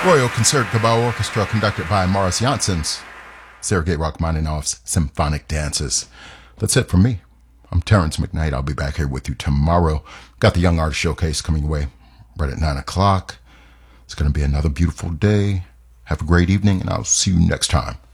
Royal Concertgebouw Orchestra conducted by Morris Janssens. Sergei Rachmaninoff's Symphonic Dances. That's it from me. I'm Terrence McKnight. I'll be back here with you tomorrow. Got the Young Artist Showcase coming away right at 9 o'clock. It's going to be another beautiful day. Have a great evening, and I'll see you next time.